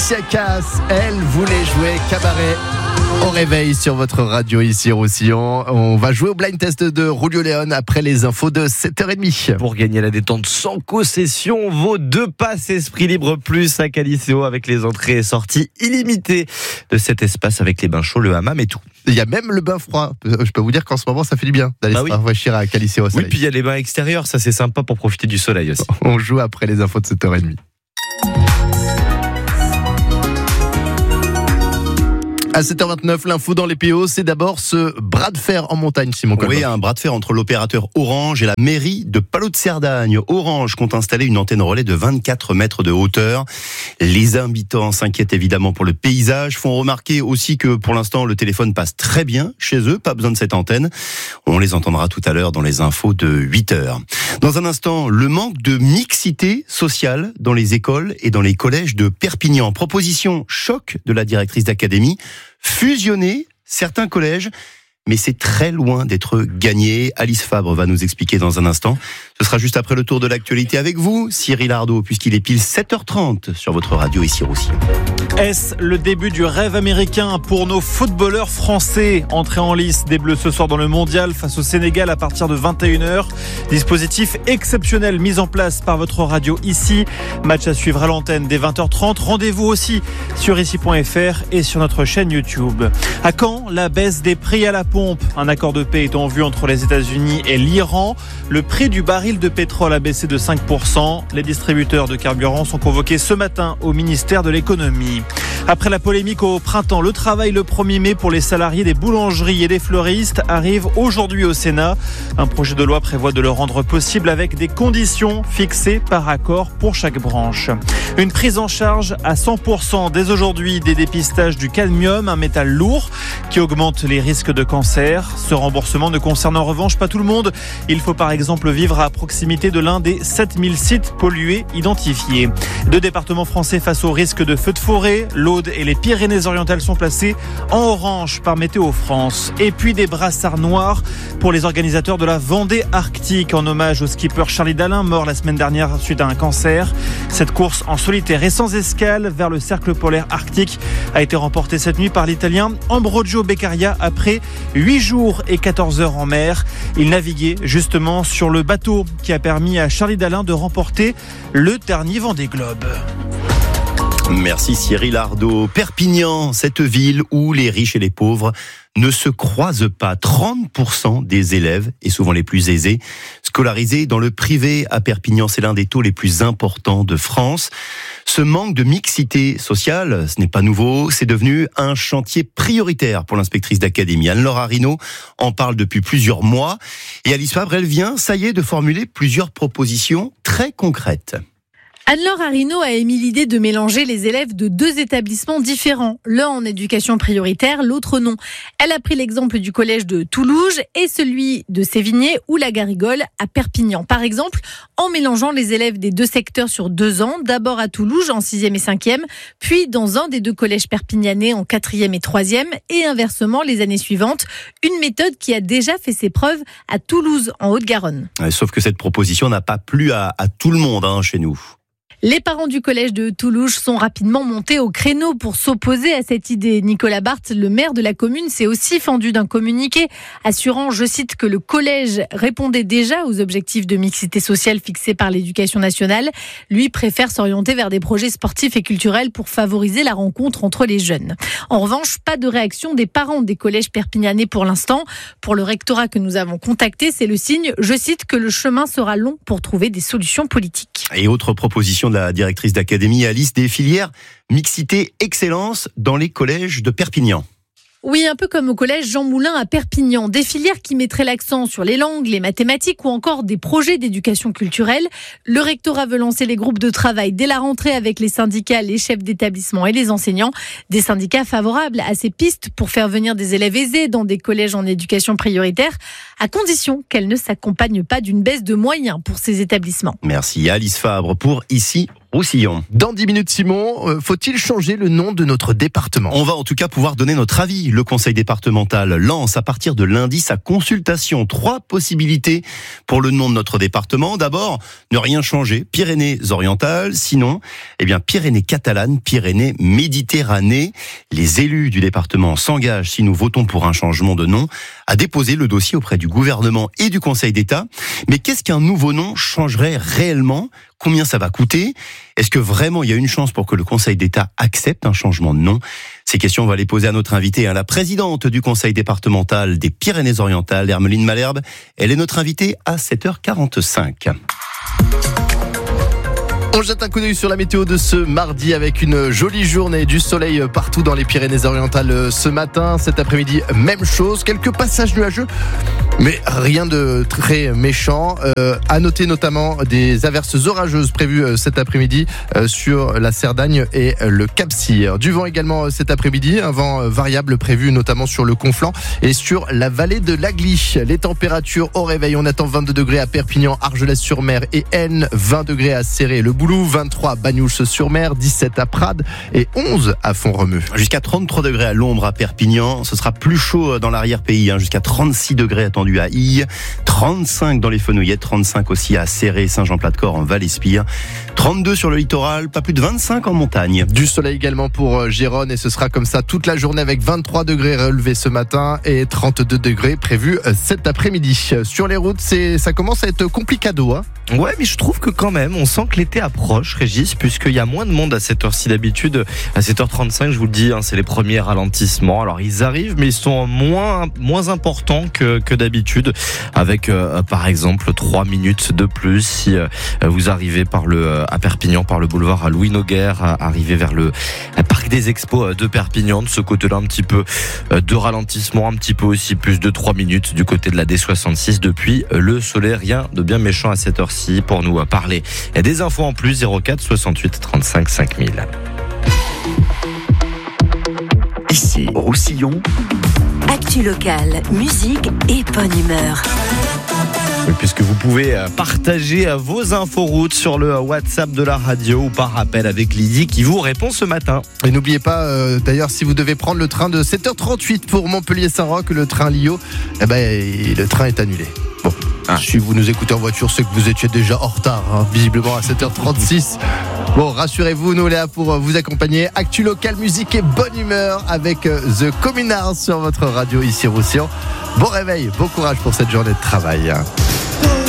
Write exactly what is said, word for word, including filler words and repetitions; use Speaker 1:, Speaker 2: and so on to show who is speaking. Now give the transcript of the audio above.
Speaker 1: Alicia Cass, elle voulait jouer cabaret au réveil sur votre radio ici Roussillon. On va jouer au blind test de Julio Léon après les infos de sept heures trente.
Speaker 2: Pour gagner la détente sans concession, vos deux passes Esprit Libre Plus à Caliceo avec les entrées et sorties illimitées de cet espace avec les bains chauds, le hammam et tout.
Speaker 1: Il y a même le bain froid. Je peux vous dire qu'en ce moment, ça fait du bien d'aller
Speaker 2: bah
Speaker 1: se
Speaker 2: oui.
Speaker 1: rafraîchir à Caliceo au soleil.
Speaker 2: Oui, puis il y a les bains extérieurs, ça c'est sympa pour profiter du soleil aussi.
Speaker 1: On joue après les infos de sept heures trente. À sept heures vingt-neuf, l'info dans les P O, c'est d'abord ce bras de fer en montagne, Simon Colbert.
Speaker 3: Oui, un bras de fer entre l'opérateur Orange et la mairie de Palot de Cerdagne. Orange compte installer une antenne relais de vingt-quatre mètres de hauteur. Les habitants s'inquiètent évidemment pour le paysage, font remarquer aussi que pour l'instant le téléphone passe très bien chez eux, pas besoin de cette antenne. On les entendra tout à l'heure dans les infos de huit heures. Dans un instant, le manque de mixité sociale dans les écoles et dans les collèges de Perpignan. Proposition choc de la directrice d'académie. Fusionner certains collèges, mais c'est très loin d'être gagné. Alice Fabre va nous expliquer dans un instant. Ce sera juste après le tour de l'actualité avec vous, Cyril Ardo, puisqu'il est pile sept heures trente sur votre radio ici Roussillon.
Speaker 4: Est-ce le début du rêve américain pour nos footballeurs français? Entrée en lice des Bleus ce soir dans le Mondial face au Sénégal à partir de vingt et une heures. Dispositif exceptionnel mis en place par votre radio ici. Match à suivre à l'antenne dès vingt heures trente. Rendez-vous aussi sur ici point f r et sur notre chaîne YouTube. À quand la baisse des prix à la pompe? Un accord de paix est en vue entre les États-Unis et l'Iran. Le prix du baril de pétrole a baissé de cinq pour cent. Les distributeurs de carburant sont convoqués ce matin au ministère de l'économie. Après la polémique au printemps, le travail le premier mai pour les salariés des boulangeries et des fleuristes arrive aujourd'hui au Sénat. Un projet de loi prévoit de le rendre possible avec des conditions fixées par accord pour chaque branche. Une prise en charge à cent pour cent dès aujourd'hui des dépistages du cadmium, un métal lourd qui augmente les risques de cancer. Ce remboursement ne concerne en revanche pas tout le monde. Il faut par exemple vivre à proximité de l'un des sept mille sites pollués identifiés. Deux départements français face au risque de feux de forêt. L'Aude et les Pyrénées-Orientales sont placés en orange par Météo France. Et puis des brassards noirs pour les organisateurs de la Vendée Arctique en hommage au skipper Charlie Dalin, mort la semaine dernière suite à un cancer. Cette course en solitaire et sans escale vers le cercle polaire arctique a été remportée cette nuit par l'Italien Ambrogio Beccaria après huit jours et quatorze heures en mer. Il naviguait justement sur le bateau qui a permis à Charlie Dalin de remporter le dernier Vendée Globe.
Speaker 3: Merci Cyril Ardo. Perpignan, cette ville où les riches et les pauvres ne se croisent pas. trente pour cent des élèves, et souvent les plus aisés, scolarisés dans le privé à Perpignan. C'est l'un des taux les plus importants de France. Ce manque de mixité sociale, ce n'est pas nouveau, c'est devenu un chantier prioritaire pour l'inspectrice d'académie. Anne-Laure Arinaud en parle depuis plusieurs mois. Et Alice Fabre, elle vient, ça y est, de formuler plusieurs propositions très concrètes.
Speaker 5: Anne-Laure Arinaud a émis l'idée de mélanger les élèves de deux établissements différents, l'un en éducation prioritaire, l'autre non. Elle a pris l'exemple du collège de Toulouse et celui de Sévigné ou la Garrigole à Perpignan. Par exemple, en mélangeant les élèves des deux secteurs sur deux ans, d'abord à Toulouse en sixième et cinquième, puis dans un des deux collèges perpignanais en quatrième et troisième, et inversement les années suivantes. Une méthode qui a déjà fait ses preuves à Toulouse, en Haute-Garonne.
Speaker 3: Sauf que cette proposition n'a pas plu à, à tout le monde hein, chez nous.
Speaker 5: Les parents du collège de Toulouse sont rapidement montés au créneau pour s'opposer à cette idée. Nicolas Barthes, le maire de la commune, s'est aussi fendu d'un communiqué assurant, je cite, que le collège répondait déjà aux objectifs de mixité sociale fixés par l'éducation nationale. Lui préfère s'orienter vers des projets sportifs et culturels pour favoriser la rencontre entre les jeunes. En revanche, pas de réaction des parents des collèges perpignanais pour l'instant. Pour le rectorat que nous avons contacté, c'est le signe, je cite, que le chemin sera long pour trouver des solutions politiques.
Speaker 3: Et autre proposition de la directrice d'académie, Alice, des filières mixité excellence dans les collèges de Perpignan.
Speaker 5: Oui, un peu comme au collège Jean Moulin à Perpignan. Des filières qui mettraient l'accent sur les langues, les mathématiques ou encore des projets d'éducation culturelle. Le rectorat veut lancer les groupes de travail dès la rentrée avec les syndicats, les chefs d'établissement et les enseignants. Des syndicats favorables à ces pistes pour faire venir des élèves aisés dans des collèges en éducation prioritaire, à condition qu'elles ne s'accompagnent pas d'une baisse de moyens pour ces établissements.
Speaker 3: Merci Alice Fabre pour Ici Roussillon.
Speaker 1: Dans dix minutes, Simon, euh, faut-il changer le nom de notre département ?
Speaker 3: On va en tout cas pouvoir donner notre avis. Le conseil départemental lance à partir de lundi sa consultation. Trois possibilités pour le nom de notre département. D'abord, ne rien changer, Pyrénées-Orientales. Sinon, eh bien, Pyrénées-Catalanes, Pyrénées-Méditerranée. Les élus du département s'engagent, si nous votons pour un changement de nom, à déposer le dossier auprès du gouvernement et du Conseil d'État. Mais qu'est-ce qu'un nouveau nom changerait réellement ? Combien ça va coûter ? Est-ce que vraiment il y a une chance pour que le Conseil d'État accepte un changement de nom ? Ces questions, on va les poser à notre invitée, à la présidente du Conseil départemental des Pyrénées-Orientales, Hermeline Malherbe. Elle est notre invitée à sept heures quarante-cinq.
Speaker 1: On jette un coup d'œil sur la météo de ce mardi avec une jolie journée, du soleil partout dans les Pyrénées-Orientales ce matin. Cet après-midi, même chose, quelques passages nuageux, mais rien de très méchant. Euh, à noter notamment des averses orageuses prévues cet après-midi euh, sur la Cerdagne et le Cap-Cyr. Du vent également cet après-midi, un vent variable prévu notamment sur le Conflent et sur la vallée de l'Agly. Les températures au réveil, on attend vingt-deux degrés à Perpignan, Argelès-sur-Mer et Aisne, vingt degrés à Céré, le Boulou, vingt-trois à Bagnoul-sur-Mer, dix-sept à Prades et onze à Font-Romeu.
Speaker 3: Jusqu'à trente-trois degrés à l'ombre à Perpignan. Ce sera plus chaud dans l'arrière-pays, hein, jusqu'à trente-six degrés attendus à Ille, trente-cinq dans les Fenouillettes, trente-cinq aussi à Céré, Saint-Jean-Plat-de-Corps en Val-Espire, trente-deux sur le littoral, pas plus de vingt-cinq en montagne.
Speaker 1: Du soleil également pour Gérone et ce sera comme ça toute la journée avec vingt-trois degrés relevés ce matin et trente-deux degrés prévus cet après-midi. Sur les routes, c'est, ça commence à être complicado, hein.
Speaker 2: Ouais, mais je trouve que quand même, on sent que l'été approche, Régis, puisqu'il y a moins de monde à cette heure-ci d'habitude. À sept heures trente-cinq, je vous le dis, hein, c'est les premiers ralentissements. Alors, ils arrivent, mais ils sont moins, moins importants que, que d'habitude. Avec, euh, par exemple, trois minutes de plus si euh, vous arrivez par le, euh, à Perpignan, par le boulevard à Louis Noguer, à arriver vers le parc des Expos de Perpignan. De ce côté-là, un petit peu euh, de ralentissement, un petit peu aussi plus de trois minutes du côté de la D soixante-six depuis le Soleil. Rien de bien méchant à cette heure-ci pour nous parler. Il y a des infos en plus, zéro quatre soixante-huit trente-cinq cinq mille.
Speaker 6: Ici, Roussillon. Actu locale, musique et bonne humeur.
Speaker 2: Oui, puisque vous pouvez partager vos inforoutes sur le WhatsApp de la radio ou par appel avec Lydie qui vous répond ce matin.
Speaker 1: Et n'oubliez pas, euh, d'ailleurs, si vous devez prendre le train de sept heures trente-huit pour Montpellier-Saint-Roch, le train Lio, eh ben, le train est annulé. Bon, ah. Si vous nous écoutez en voiture, c'est que vous étiez déjà en retard, hein, visiblement à sept heures trente-six. Bon, rassurez-vous, nous on est là pour vous accompagner. Actu local, musique et bonne humeur avec The Communards sur votre radio ici Roussillon. Bon réveil, bon courage pour cette journée de travail.